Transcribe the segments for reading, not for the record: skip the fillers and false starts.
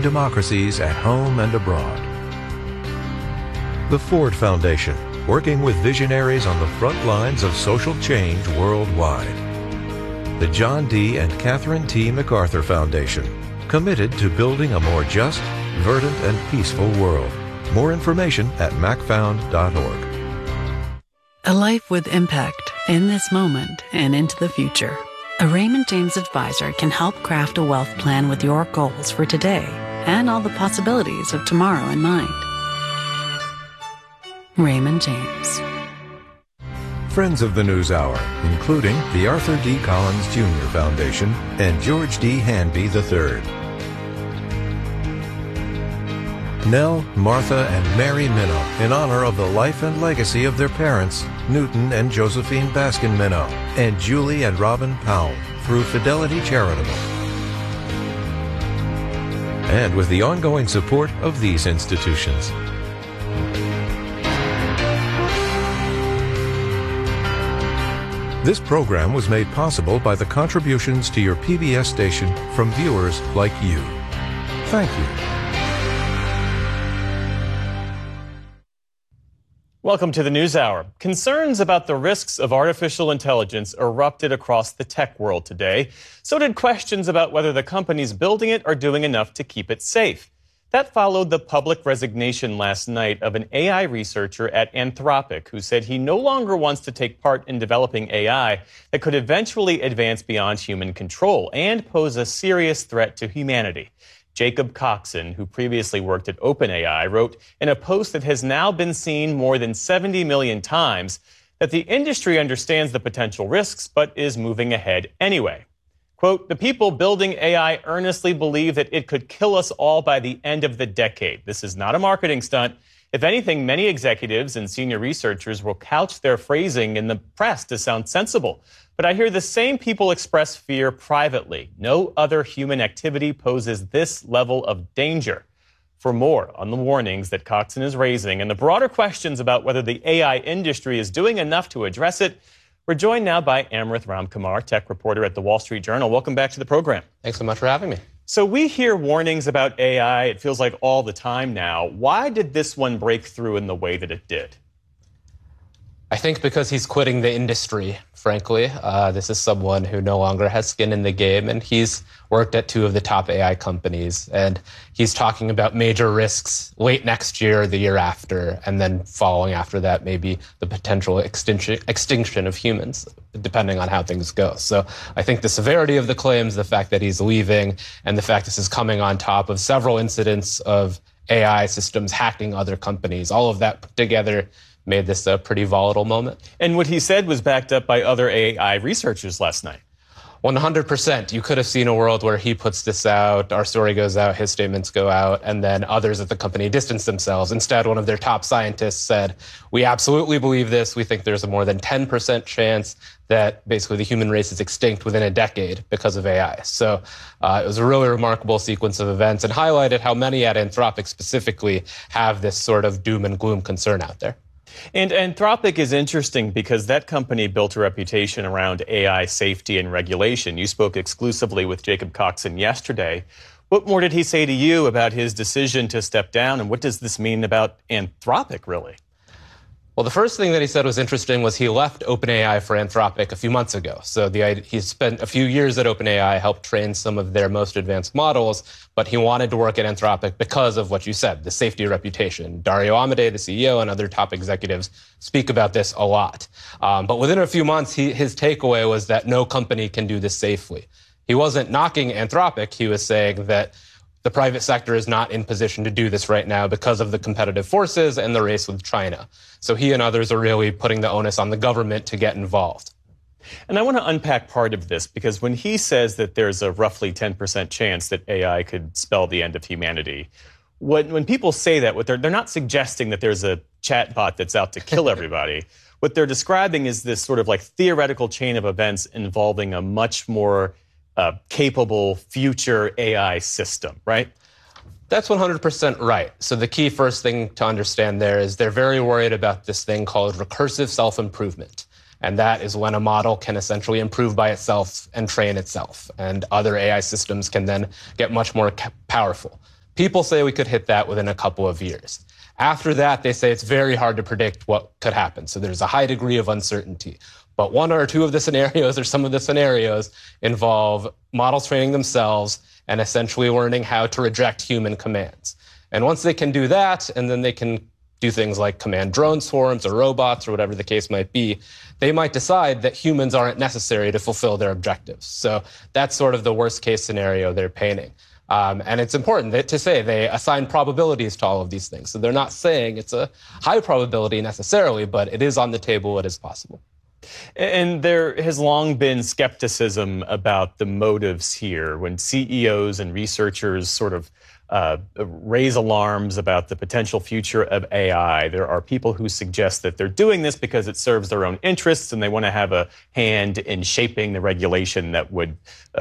shaping democracies at home and abroad. The Ford Foundation, working with visionaries on the front lines of social change worldwide. The John D. and Catherine T. MacArthur Foundation, committed to building a more just, verdant, and peaceful world. More information at macfound.org. A life with impact in this moment and into the future. A Raymond James advisor can help craft a wealth plan with your goals for today and all the possibilities of tomorrow in mind. Raymond James. Friends of the NewsHour, including the Arthur D. Collins Jr. Foundation and George D. Hanby III. Nell, Martha, and Mary Minow, in honor of the life and legacy of their parents, Newton and Josephine Baskin Minow, and Julie and Robin Powell, through Fidelity Charitable. And with the ongoing support of these institutions. This program was made possible by the contributions to your PBS station from viewers like you. Thank you. Welcome to the NewsHour. Concerns about the risks of artificial intelligence erupted across the tech world today. So did questions about whether the companies building it are doing enough to keep it safe. That followed the public resignation last night of an AI researcher at Anthropic who said he no longer wants to take part in developing AI that could eventually advance beyond human control and pose a serious threat to humanity. Jacob Coxon, who previously worked at OpenAI, wrote in a post that has now been seen more than 70 million times that the industry understands the potential risks but is moving ahead anyway. Quote, the people building AI earnestly believe that it could kill us all by the end of the decade. This is not a marketing stunt. If anything, many executives and senior researchers will couch their phrasing in the press to sound sensible. But I hear the same people express fear privately. No other human activity poses this level of danger. For more on the warnings that Coxon is raising and the broader questions about whether the AI industry is doing enough to address it, we're joined now by Amrith Ramkumar, tech reporter at The Wall Street Journal. Welcome back to the program. Thanks so much for having me. So we hear warnings about AI, it feels like all the time now. Why did this one break through in the way that it did? I think because he's quitting the industry, frankly. This is someone who no longer has skin in the game, and he's worked at two of the top AI companies. And he's talking about major risks late next year, the year after, and then following after that, maybe the potential extinction of humans, depending on how things go. So I think the severity of the claims, the fact that he's leaving, and the fact this is coming on top of several incidents of AI systems hacking other companies, all of that put together made this a pretty volatile moment. And what he said was backed up by other AI researchers last night. 100%. You could have seen a world where he puts this out, our story goes out, his statements go out, and then others at the company distance themselves. Instead, one of their top scientists said, we absolutely believe this. We think there's a more than 10% chance that basically the human race is extinct within a decade because of AI. So it was a really remarkable sequence of events and highlighted how many at Anthropic specifically have this sort of doom and gloom concern out there. And Anthropic is interesting because that company built a reputation around AI safety and regulation. You spoke exclusively with Jacob Coxon yesterday. What more did he say to you about his decision to step down, and what does this mean about Anthropic, really? Well, the first thing that he said was interesting was he left OpenAI for Anthropic a few months ago. So he spent a few years at OpenAI, helped train some of their most advanced models, but he wanted to work at Anthropic because of what you said, the safety reputation. Dario Amodei, the CEO, and other top executives speak about this a lot. But within a few months, his takeaway was that no company can do this safely. He wasn't knocking Anthropic. He was saying that the private sector is not in position to do this right now because of the competitive forces and the race with China. So he and others are really putting the onus on the government to get involved. And I want to unpack part of this because when he says that there's a roughly 10% chance that AI could spell the end of humanity, when people say that, they're not suggesting that there's a chatbot that's out to kill everybody. What they're describing is this sort of like theoretical chain of events involving a much more capable future AI system, right? That's 100% right. So the key first thing to understand there is they're very worried about this thing called recursive self-improvement. And that is when a model can essentially improve by itself and train itself. And other AI systems can then get much more powerful. People say we could hit that within a couple of years. After that, they say it's very hard to predict what could happen. So there's a high degree of uncertainty. But one or two of the scenarios or some of the scenarios involve models training themselves and essentially learning how to reject human commands. And once they can do that, and then they can do things like command drone swarms or robots or whatever the case might be, they might decide that humans aren't necessary to fulfill their objectives. So that's sort of the worst case scenario they're painting. And it's important to say they assign probabilities to all of these things. So they're not saying it's a high probability necessarily, but it is on the table, it is possible. And there has long been skepticism about the motives here when CEOs and researchers sort of raise alarms about the potential future of AI. There are people who suggest that they're doing this because it serves their own interests and they want to have a hand in shaping the regulation that would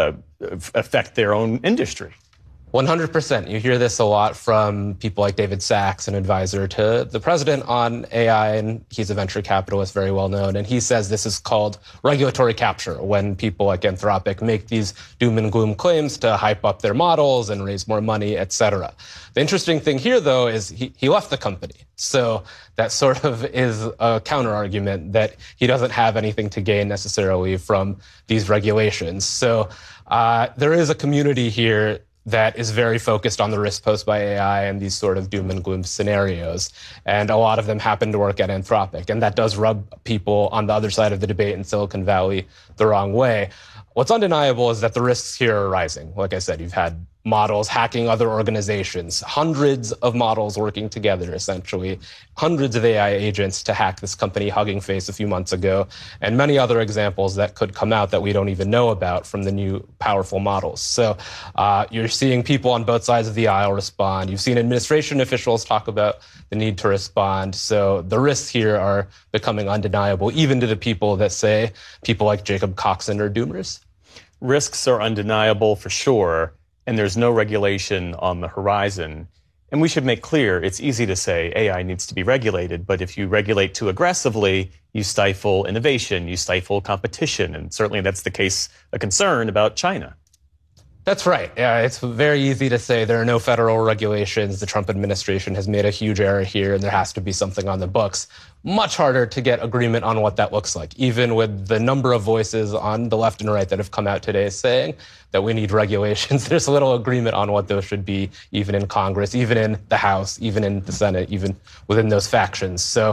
affect their own industry. 100%. You hear this a lot from people like David Sachs, an advisor to the president on AI, and he's a venture capitalist, very well known. And he says this is called regulatory capture, when people like Anthropic make these doom and gloom claims to hype up their models and raise more money, et cetera. The interesting thing here, though, is he left the company. So that sort of is a counter argument that he doesn't have anything to gain necessarily from these regulations. So there is a community here that is very focused on the risk posed by AI and these sort of doom and gloom scenarios. And a lot of them happen to work at Anthropic. And that does rub people on the other side of the debate in Silicon Valley the wrong way. What's undeniable is that the risks here are rising. Like I said, you've had models hacking other organizations, hundreds of models working together, essentially, hundreds of AI agents to hack this company Hugging Face a few months ago, and many other examples that could come out that we don't even know about from the new powerful models. So you're seeing people on both sides of the aisle respond. You've seen administration officials talk about the need to respond. So the risks here are becoming undeniable, even to the people that say people like Jacob Coxon are doomers. Risks are undeniable for sure, and there's no regulation on the horizon. And we should make clear, it's easy to say AI needs to be regulated, but if you regulate too aggressively, you stifle innovation, you stifle competition, and certainly that's the case, a concern about China. That's right. Yeah, it's very easy to say there are no federal regulations. The Trump administration has made a huge error here, and there has to be something on the books. Much harder to get agreement on what that looks like, even with the number of voices on the left and right that have come out today saying that we need regulations. There's little agreement on what those should be, even in Congress, even in the House, even in the Senate, even within those factions. So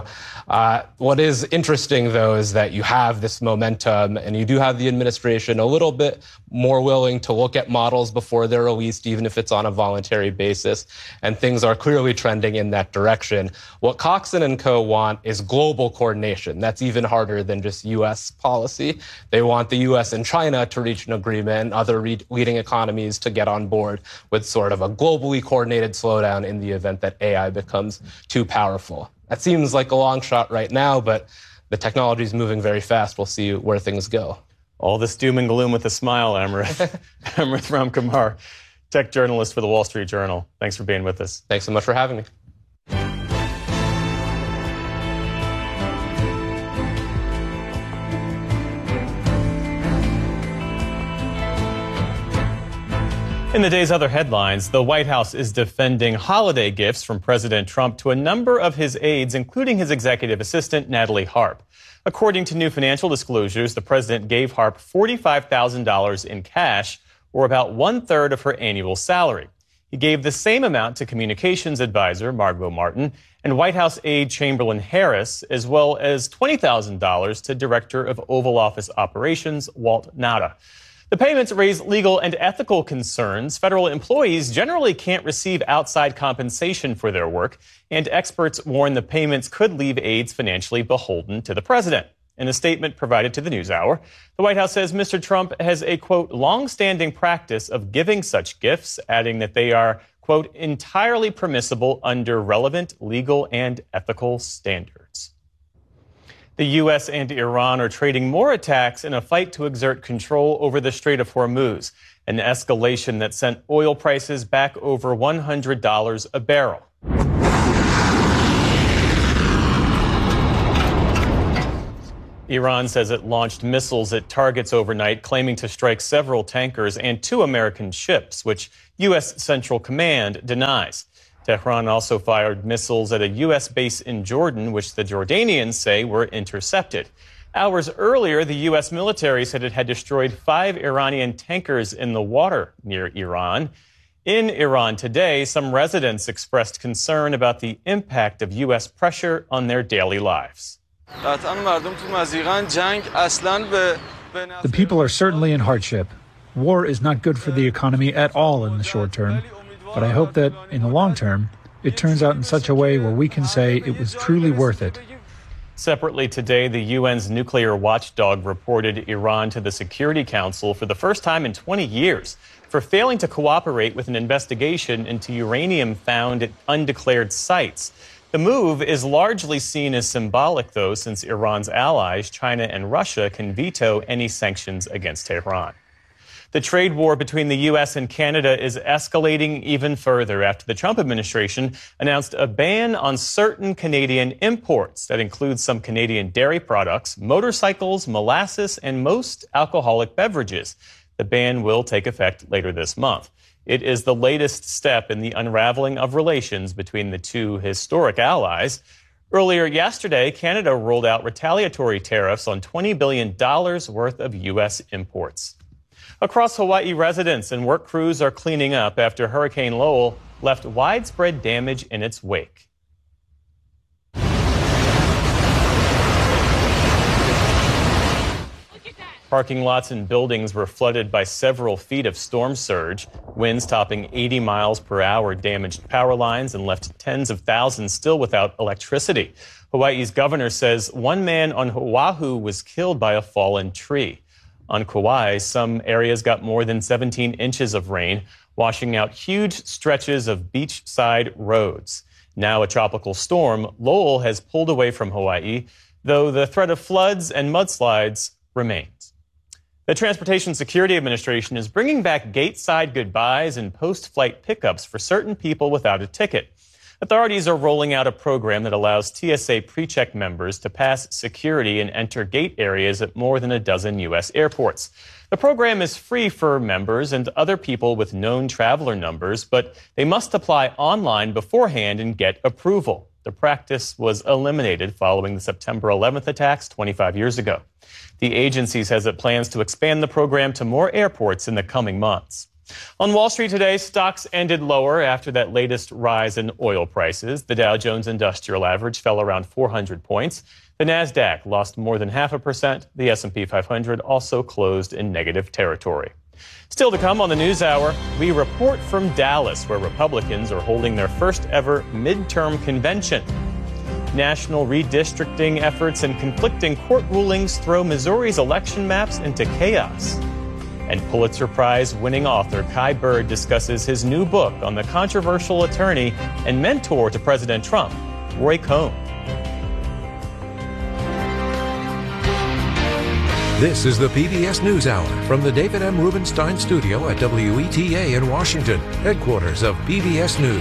what is interesting, though, is that you have this momentum and you do have the administration a little bit more willing to look at models before they're released, even if it's on a voluntary basis. And things are clearly trending in that direction. What Coxon and co. want is global coordination. That's even harder than just U.S. policy. They want the U.S. and China to reach an agreement, and other leading economies to get on board with sort of a globally coordinated slowdown in the event that AI becomes too powerful. That seems like a long shot right now, but the technology is moving very fast. We'll see where things go. All this doom and gloom with a smile, Amrith. Amrith Ramkumar, tech journalist for the Wall Street Journal. Thanks for being with us. Thanks so much for having me. In the day's other headlines, the White House is defending holiday gifts from President Trump to a number of his aides, including his executive assistant, Natalie Harp. According to new financial disclosures, the president gave Harp $45,000 in cash, or about 1/3 of her annual salary. He gave the same amount to communications advisor Margot Martin and White House aide Chamberlain Harris, as well as $20,000 to Director of Oval Office Operations Walt Nauta. The payments raise legal and ethical concerns. Federal employees generally can't receive outside compensation for their work, and experts warn the payments could leave aides financially beholden to the president. In a statement provided to the NewsHour, the White House says Mr. Trump has a, quote, long-standing practice of giving such gifts, adding that they are, quote, entirely permissible under relevant legal and ethical standards. The U.S. and Iran are trading more attacks in a fight to exert control over the Strait of Hormuz, an escalation that sent oil prices back over $100 a barrel. Iran says it launched missiles at targets overnight, claiming to strike several tankers and 2 American ships, which U.S. Central Command denies. Tehran also fired missiles at a U.S. base in Jordan, which the Jordanians say were intercepted. Hours earlier, the U.S. military said it had destroyed 5 Iranian tankers in the water near Iran. In Iran today, some residents expressed concern about the impact of U.S. pressure on their daily lives. The people are certainly in hardship. War is not good for the economy at all in the short term, but I hope that in the long term, it turns out in such a way where we can say it was truly worth it. Separately today, the UN's nuclear watchdog reported Iran to the Security Council for the first time in 20 years for failing to cooperate with an investigation into uranium found at undeclared sites. The move is largely seen as symbolic, though, since Iran's allies, China and Russia, can veto any sanctions against Tehran. The trade war between the U.S. and Canada is escalating even further after the Trump administration announced a ban on certain Canadian imports that includes some Canadian dairy products, motorcycles, molasses, and most alcoholic beverages. The ban will take effect later this month. It is the latest step in the unraveling of relations between the two historic allies. Earlier yesterday, Canada rolled out retaliatory tariffs on $20 billion worth of U.S. imports. Across Hawaii, residents and work crews are cleaning up after Hurricane Lowell left widespread damage in its wake. Parking lots and buildings were flooded by several feet of storm surge. Winds topping 80 miles per hour damaged power lines and left tens of thousands still without electricity. Hawaii's governor says one man on Oahu was killed by a fallen tree. On Kauai, some areas got more than 17 inches of rain, washing out huge stretches of beachside roads. Now a tropical storm, Lowell has pulled away from Hawaii, though the threat of floods and mudslides remains. The Transportation Security Administration is bringing back gate-side goodbyes and post-flight pickups for certain people without a ticket. Authorities are rolling out a program that allows TSA PreCheck members to pass security and enter gate areas at more than a dozen U.S. airports. The program is free for members and other people with known traveler numbers, but they must apply online beforehand and get approval. The practice was eliminated following the September 11th attacks 25 years ago. The agency says it plans to expand the program to more airports in the coming months. On Wall Street today, stocks ended lower after that latest rise in oil prices. The Dow Jones Industrial Average fell around 400 points. The Nasdaq lost more than 0.5%. The S&P 500 also closed in negative territory. Still to come on the NewsHour, we report from Dallas, where Republicans are holding their first ever midterm convention. National redistricting efforts and conflicting court rulings throw Missouri's election maps into chaos. And Pulitzer Prize-winning author Kai Bird discusses his new book on the controversial attorney and mentor to President Trump, Roy Cohn. This is the PBS NewsHour from the David M. Rubenstein Studio at WETA in Washington, headquarters of PBS News.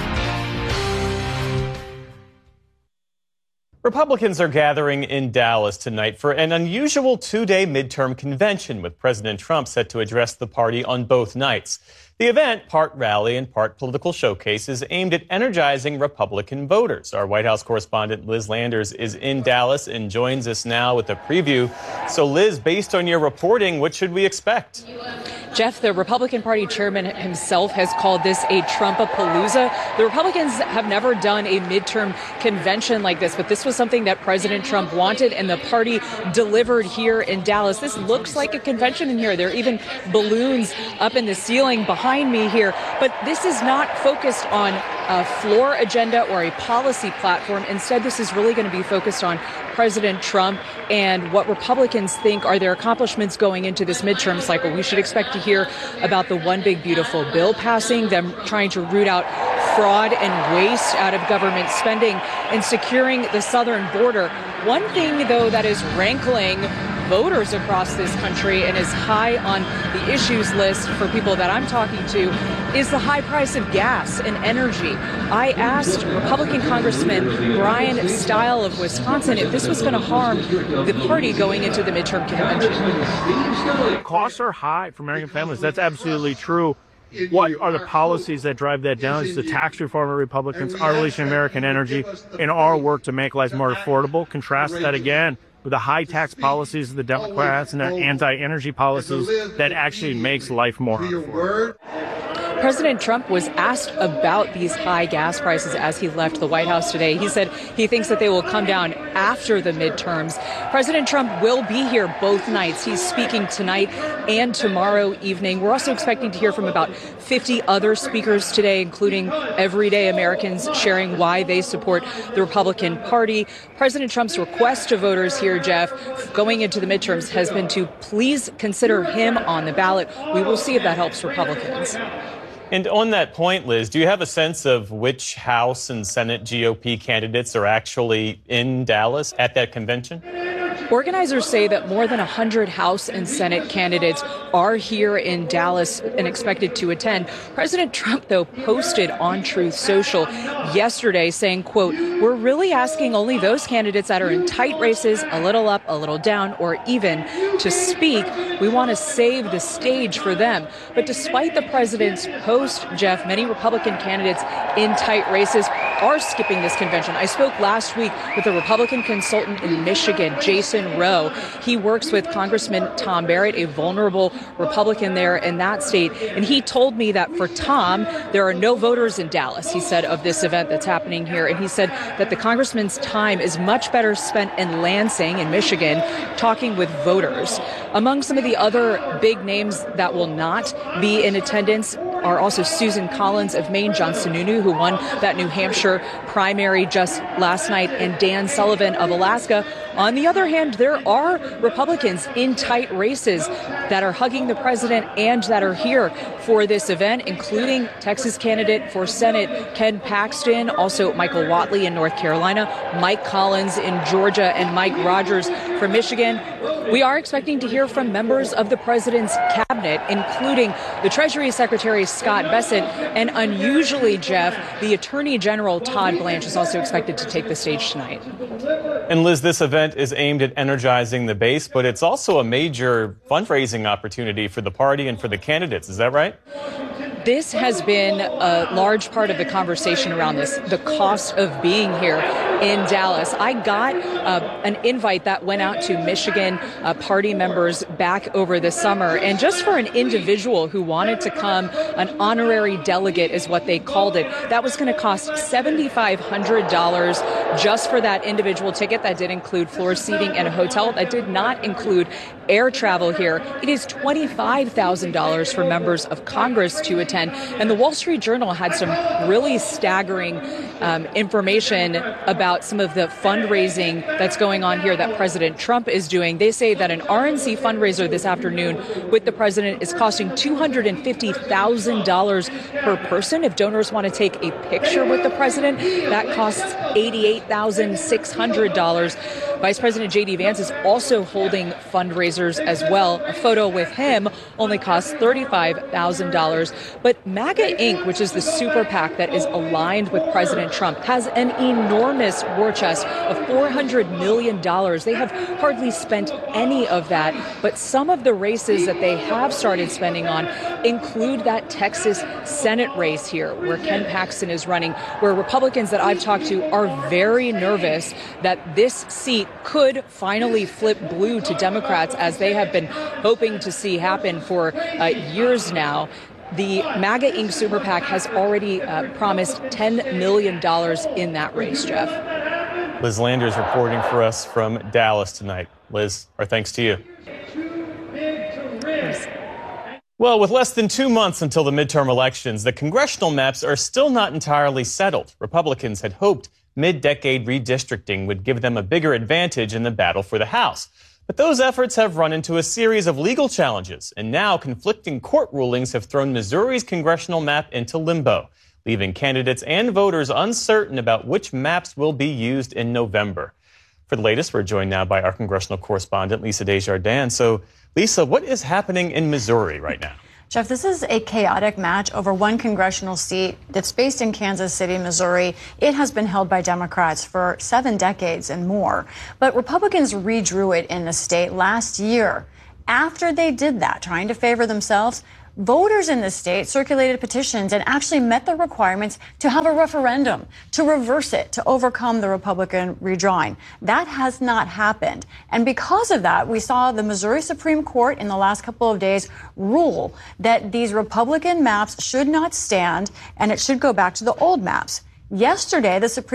Republicans are gathering in Dallas tonight for an unusual two-day midterm convention, with President Trump set to address the party on both nights. The event, part rally and part political showcase, is aimed at energizing Republican voters. Our White House correspondent Liz Landers is in Dallas and joins us now with a preview. So, Liz, based on your reporting, what should we expect? Jeff, the Republican Party chairman himself has called this a Trumpapalooza. The Republicans have never done a midterm convention like this, but this was something that President Trump wanted, and the party delivered here in Dallas. This looks like a convention in here. There are even balloons up in the ceiling behind me here, but this is not focused on a floor agenda or a policy platform. Instead, this is really going to be focused on President Trump and what Republicans think are their accomplishments going into this midterm cycle. We should expect to hear about the One Big Beautiful Bill passing, them trying to root out fraud and waste out of government spending, and securing the southern border. One thing, though, that is rankling voters across this country and is high on the issues list for people that I'm talking to is the high price of gas and energy. I asked Republican Congressman Brian Stile of Wisconsin if this was going to harm the party going into the midterm convention. Costs are high for American families. That's absolutely true. what are the policies that drive that down? It's the tax reform of Republicans, our relation to American energy, and our work to make life more affordable. Contrast that again with the high tax policies of the Democrats and the anti-energy policies that actually makes life more affordable. President Trump was asked about these high gas prices as he left the White House today. He said he thinks that they will come down after the midterms. President Trump will be here both nights. He's speaking tonight and tomorrow evening. We're also expecting to hear from about 50 other speakers today, including everyday Americans sharing why they support the Republican Party. President Trump's request to voters here, Jeff, going into the midterms has been to please consider him on the ballot. We will see if that helps Republicans. And on that point, Liz, do you have a sense of which House and Senate GOP candidates are actually in Dallas at that convention? Organizers say that more than 100 House and Senate candidates are here in Dallas and expected to attend. President Trump, though, posted on Truth Social yesterday saying, quote, "We're really asking only those candidates that are in tight races, a little up, a little down, or even to speak. We want to save the stage for them." But despite the president's post, Jeff, many Republican candidates in tight races are skipping this convention. I spoke last week with a Republican consultant in Michigan, Jason Rowe. He works with Congressman Tom Barrett, a vulnerable Republican there in that state. And he told me that for Tom, there are no voters in Dallas, he said, of this event that's happening here. And he said that the congressman's time is much better spent in Lansing, in Michigan, talking with voters. Among some of the other big names that will not be in attendance are also Susan Collins of Maine, John Sununu, who won that New Hampshire primary just last night, and Dan Sullivan of Alaska. On the other hand, there are Republicans in tight races that are hugging the president and that are here for this event, including Texas candidate for Senate Ken Paxton, also Michael Whatley in North Carolina, Mike Collins in Georgia, and Mike Rogers from Michigan. We are expecting to hear from members of the president's cabinet, including the Treasury Secretary Scott Bessent, and unusually, Jeff, the Attorney General Todd Blanche is also expected to take the stage tonight. And Liz, this event is aimed at energizing the base, but it's also a major fundraising opportunity for the party and for the candidates. Is that right? This has been a large part of the conversation around this, the cost of being here in Dallas. I got an invite that went out to Michigan party members back over the summer. And just for an individual who wanted to come, an honorary delegate is what they called it, that was going to cost $7,500 just for that individual ticket. That did include floor seating and a hotel. That did not include air travel here. It is $25,000 for members of Congress to attend. And the Wall Street Journal had some really staggering information about some of the fundraising that's going on here that President Trump is doing. They say that an RNC fundraiser this afternoon with the president is costing $250,000 per person. If donors want to take a picture with the president, that costs $88,600. Vice President J.D. Vance is also holding fundraisers as well. A photo with him only costs $35,000. But MAGA Inc., which is the super PAC that is aligned with President Trump, has an enormous war chest of $400 million. They have hardly spent any of that. But some of the races that they have started spending on include that Texas Senate race here, where Ken Paxton is running, where Republicans that I've talked to are very nervous that this seat could finally flip blue to Democrats, as they have been hoping to see happen for years now. The MAGA Inc. Super PAC has already promised $10 million in that race, Jeff. Liz Landers reporting for us from Dallas tonight. Liz, our thanks to you. Well, with less than 2 months until the midterm elections, the congressional maps are still not entirely settled. Republicans had hoped mid-decade redistricting would give them a bigger advantage in the battle for the House. But those efforts have run into a series of legal challenges, and now conflicting court rulings have thrown Missouri's congressional map into limbo, leaving candidates and voters uncertain about which maps will be used in November. For the latest, we're joined now by our congressional correspondent, Lisa Desjardins. So, Lisa, what is happening in Missouri right now? Jeff, this is a chaotic match over one congressional seat that's based in Kansas City, Missouri. It has been held by Democrats for 7 decades and more. But Republicans redrew it in the state last year. After they did that, trying to favor themselves, voters in the state circulated petitions and actually met the requirements to have a referendum, to reverse it, to overcome the Republican redrawing. That has not happened. And because of that, we saw the Missouri Supreme Court in the last couple of days rule that these Republican maps should not stand and it should go back to the old maps. Yesterday,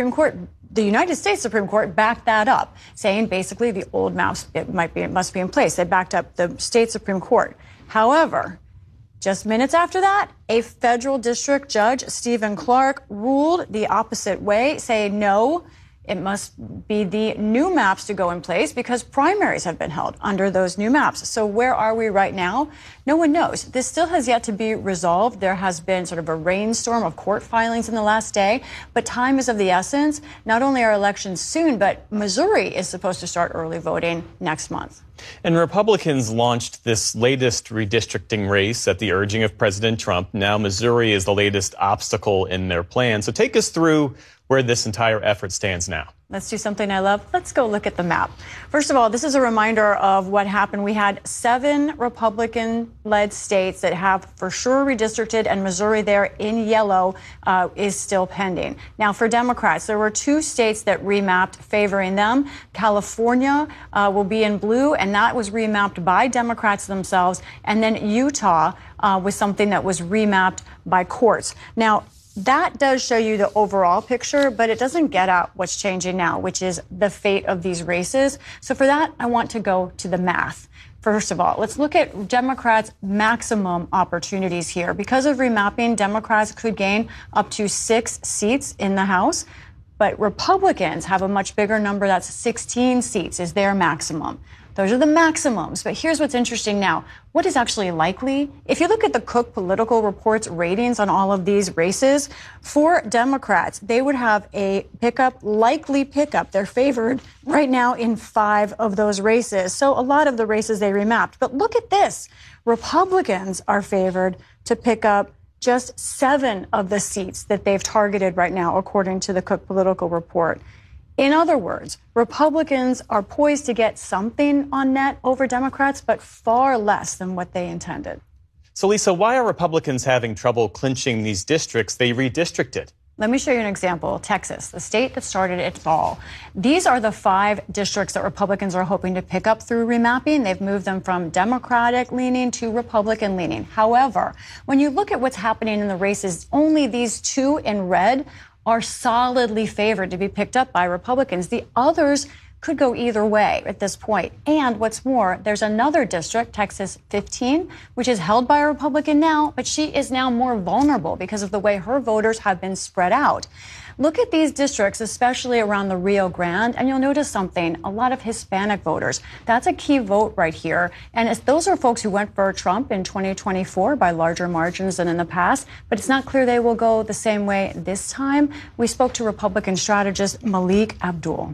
the United States Supreme Court backed that up, saying basically the old maps must be in place. They backed up the state Supreme Court. However, just minutes after that, a federal district judge, Stephen Clark, ruled the opposite way, saying no, it must be the new maps to go in place because primaries have been held under those new maps. So where are we right now? No one knows. This still has yet to be resolved. There has been sort of a rainstorm of court filings in the last day, but time is of the essence. Not only are elections soon, but Missouri is supposed to start early voting next month. And Republicans launched this latest redistricting race at the urging of President Trump. Now Missouri is the latest obstacle in their plan. So take us through where this entire effort stands now. Let's do something I love. Let's go look at the map. First of all, this is a reminder of what happened. We had 7 Republican-led states that have for sure redistricted, and Missouri there in yellow is still pending. Now, for Democrats, there were 2 states that remapped favoring them. California will be in blue, and that was remapped by Democrats themselves. And then Utah was something that was remapped by courts. Now, that does show you the overall picture, but it doesn't get at what's changing now, which is the fate of these races. So for that, I want to go to the math. First of all, let's look at Democrats' maximum opportunities here. Because of remapping, Democrats could gain up to 6 seats in the House, but Republicans have a much bigger number. That's 16 seats is their maximum. Those are the maximums. But here's what's interesting now. What is actually likely? If you look at the Cook Political Report's ratings on all of these races, for Democrats, they would have a likely pickup. They're favored right now in 5 of those races. So a lot of the races they remapped. But look at this. Republicans are favored to pick up just 7 of the seats that they've targeted right now, according to the Cook Political Report. In other words, Republicans are poised to get something on net over Democrats, but far less than what they intended. So, Lisa, why are Republicans having trouble clinching these districts they redistricted? Let me show you an example. Texas, the state that started it all. These are the 5 districts that Republicans are hoping to pick up through remapping. They've moved them from Democratic leaning to Republican leaning. However, when you look at what's happening in the races, only these 2 in red are solidly favored to be picked up by Republicans. The others could go either way at this point. And what's more, there's another district, Texas 15, which is held by a Republican now, but she is now more vulnerable because of the way her voters have been spread out. Look at these districts, especially around the Rio Grande, and you'll notice something, a lot of Hispanic voters. That's a key vote right here. And those are folks who went for Trump in 2024 by larger margins than in the past, but it's not clear they will go the same way this time. We spoke to Republican strategist Malik Abdul.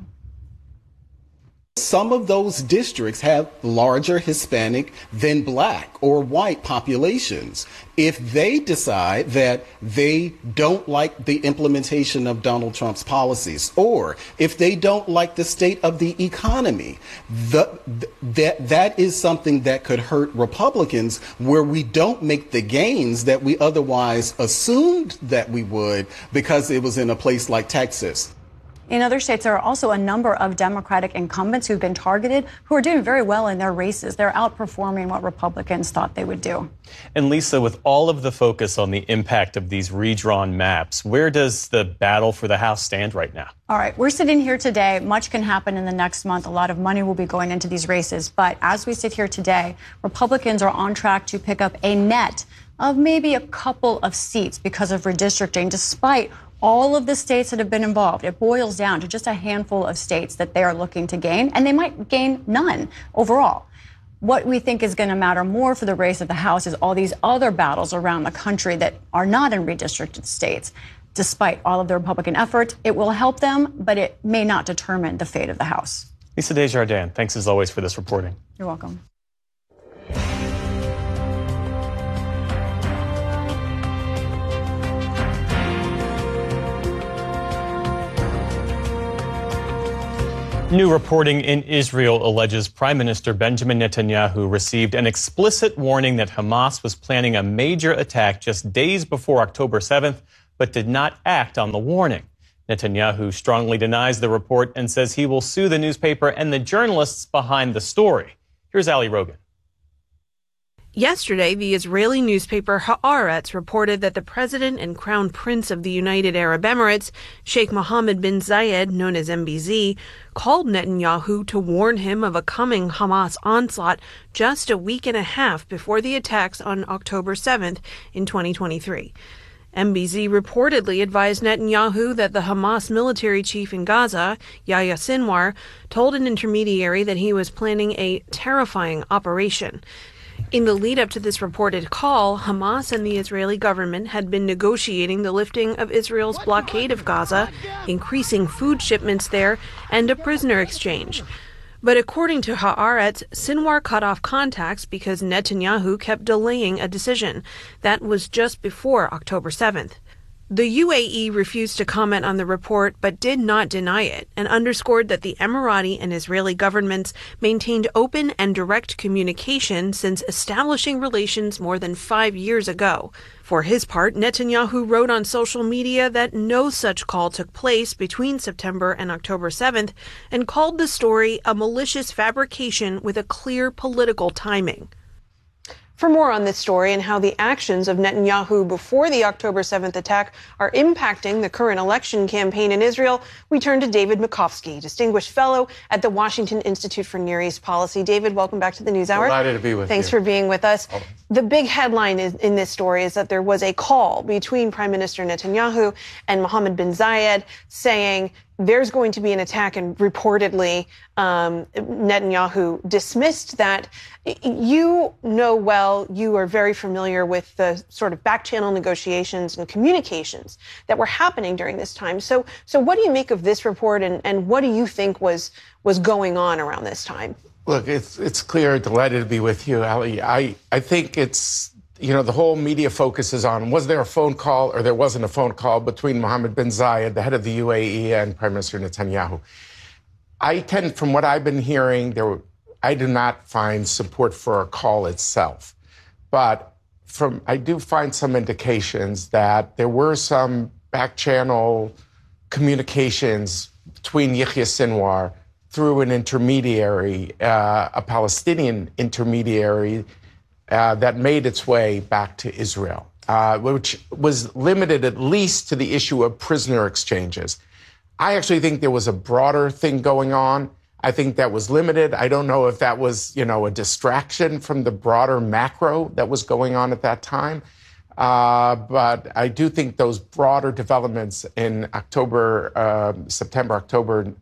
Some of those districts have larger Hispanic than black or white populations. If they decide that they don't like the implementation of Donald Trump's policies, or if they don't like the state of the economy, that is something that could hurt Republicans, where we don't make the gains that we otherwise assumed that we would because it was in a place like Texas. In other states, there are also a number of Democratic incumbents who've been targeted who are doing very well in their races. They're outperforming what Republicans thought they would do. And Lisa, with all of the focus on the impact of these redrawn maps, where does the battle for the House stand right now? All right, we're sitting here today. Much can happen in the next month. A lot of money will be going into these races. But as we sit here today, Republicans are on track to pick up a net of maybe a couple of seats because of redistricting, despite all of the states that have been involved. It boils down to just a handful of states that they are looking to gain, and they might gain none overall. What we think is going to matter more for the race of the House is all these other battles around the country that are not in redistricted states. Despite all of the Republican efforts, it will help them, but it may not determine the fate of the House. Lisa Desjardins, thanks as always for this reporting. You're welcome. New reporting in Israel alleges Prime Minister Benjamin Netanyahu received an explicit warning that Hamas was planning a major attack just days before October 7th, but did not act on the warning. Netanyahu strongly denies the report and says he will sue the newspaper and the journalists behind the story. Here's Ali Rogan. Yesterday, the Israeli newspaper Haaretz reported that the president and crown prince of the United Arab Emirates, Sheikh Mohammed bin Zayed, known as MBZ, called Netanyahu to warn him of a coming Hamas onslaught just a week and a half before the attacks on October 7th in 2023. MBZ reportedly advised Netanyahu that the Hamas military chief in Gaza, Yahya Sinwar, told an intermediary that he was planning a terrifying operation. In the lead-up to this reported call, Hamas and the Israeli government had been negotiating the lifting of Israel's blockade of Gaza, increasing food shipments there, and a prisoner exchange. But according to Haaretz, Sinwar cut off contacts because Netanyahu kept delaying a decision. That was just before October 7th. The UAE refused to comment on the report but did not deny it and underscored that the Emirati and Israeli governments maintained open and direct communication since establishing relations more than 5 years ago. For his part, Netanyahu wrote on social media that no such call took place between September and October 7th and called the story a malicious fabrication with a clear political timing. For more on this story and how the actions of Netanyahu before the October 7th attack are impacting the current election campaign in Israel, we turn to David Makovsky, Distinguished Fellow at the Washington Institute for Near East Policy. David, welcome back to the NewsHour. Delighted to be with you. Thanks for being with us. The big headline in this story is that there was a call between Prime Minister Netanyahu and Mohammed bin Zayed saying there's going to be an attack, and reportedly Netanyahu dismissed that. You know well, you are very familiar with the sort of back-channel negotiations and communications that were happening during this time. So what do you make of this report, and what do you think was going on around this time? Look, it's clear. Delighted to be with you, Ali. I think it's, the whole media focuses on, was there a phone call or there wasn't a phone call between Mohammed bin Zayed, the head of the UAE, and Prime Minister Netanyahu. From what I've been hearing, I do not find support for a call itself. But I do find some indications that there were some back-channel communications between Yahya Sinwar through an intermediary, a Palestinian intermediary, that made its way back to Israel, which was limited at least to the issue of prisoner exchanges. I actually think there was a broader thing going on. I think that was limited. I don't know if that was, a distraction from the broader macro that was going on at that time. But I do think those broader developments in September, October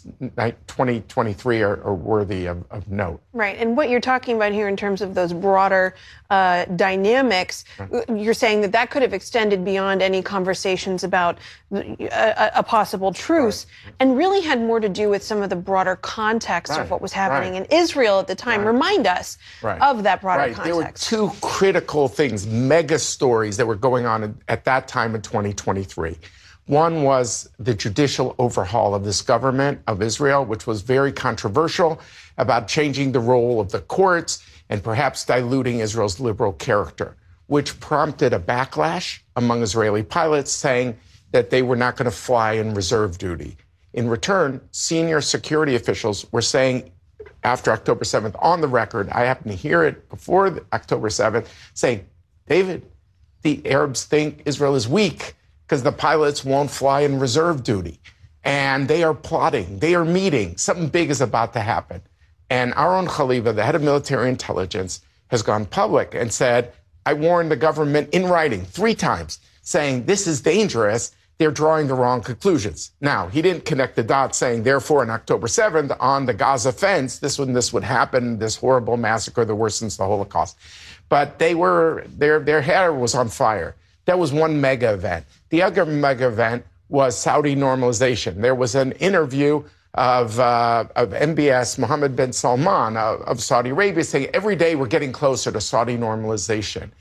2023 are worthy of note. Right. And what you're talking about here in terms of those broader dynamics, you're saying that could have extended beyond any conversations about a possible truce, and really had more to do with some of the broader context of what was happening in Israel at the time. Remind us of that broader context. There were two critical things, mega stories that were going on at that time in 2023. One was the judicial overhaul of this government of Israel, which was very controversial, about changing the role of the courts and perhaps diluting Israel's liberal character, which prompted a backlash among Israeli pilots saying that they were not going to fly in reserve duty. In return, senior security officials were saying after October 7th, on the record, I happened to hear it before October 7th, saying, David, the Arabs think Israel is weak because the pilots won't fly in reserve duty. And they are plotting. They are meeting. Something big is about to happen. And Aaron Haliva, the head of military intelligence, has gone public and said, I warned the government in writing 3 times, saying this is dangerous. They're drawing the wrong conclusions. Now, he didn't connect the dots saying, therefore, on October 7th, on the Gaza fence, this would happen, this horrible massacre, the worst since the Holocaust. But their hair was on fire. That was one mega event. The other mega event was Saudi normalization. There was an interview of MBS, Mohammed bin Salman of Saudi Arabia, saying every day we're getting closer to Saudi normalization.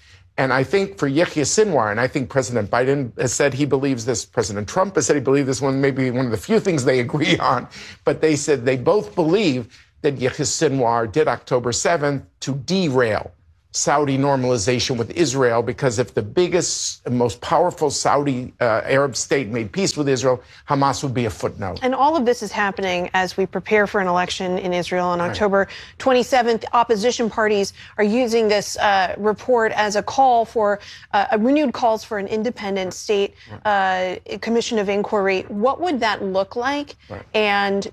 And I think for Yahya Sinwar, and I think President Biden has said he believes this, President Trump has said he believes this, maybe one of the few things they agree on, but they said they both believe that Yahya Sinwar did October 7th to derail Saudi normalization with Israel, because if the biggest and most powerful Saudi Arab state made peace with Israel, Hamas would be a footnote. And all of this is happening as we prepare for an election in Israel on October 27th. Opposition parties are using this report as a call for a renewed calls for an independent state commission of inquiry. What would that look like? Right. And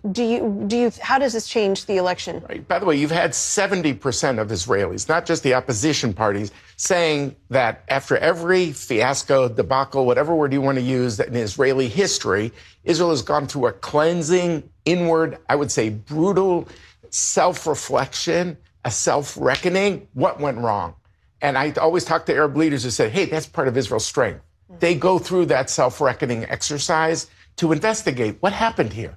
how does this change the election? Right. By the way, you've had 70% of Israelis, not just the opposition parties, saying that after every fiasco, debacle, whatever word you want to use in Israeli history, Israel has gone through a cleansing, inward, I would say brutal self-reflection, a self-reckoning. What went wrong? And I always talk to Arab leaders who say, hey, that's part of Israel's strength. They go through that self-reckoning exercise to investigate what happened here.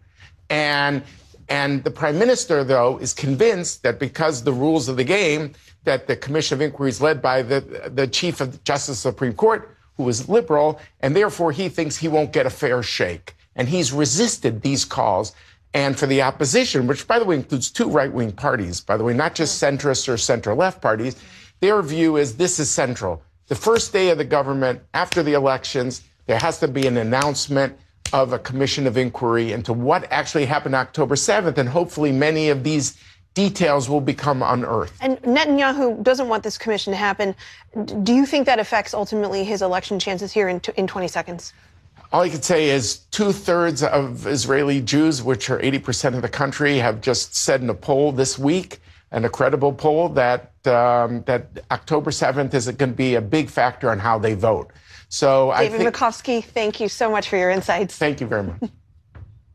And the prime minister, though, is convinced that because the rules of the game, that the Commission of Inquiry is led by the Chief of Justice of the Supreme Court, who is liberal, and therefore he thinks he won't get a fair shake. And he's resisted these calls. And for the opposition, which, by the way, includes two right-wing parties, by the way, not just centrist or center-left parties, their view is this is central. The first day of the government, after the elections, there has to be an announcement of a Commission of Inquiry into what actually happened October 7th, and hopefully many of these details will become unearthed. And Netanyahu doesn't want this commission to happen. Do you think that affects ultimately his election chances here in 20 seconds? All I can say is 2/3 of Israeli Jews, which are 80% of the country, have just said in a poll this week, and a credible poll, that October 7th is going to be a big factor on how they vote. So David Makovsky, thank you so much for your insights. Thank you very much.